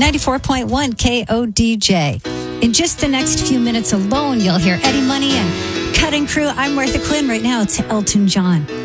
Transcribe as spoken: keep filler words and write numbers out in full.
ninety-four point one K O D J. In just the next few minutes alone, you'll hear Eddie Money and Cutting Crew. I'm Martha Quinn. Right now, it's Elton John.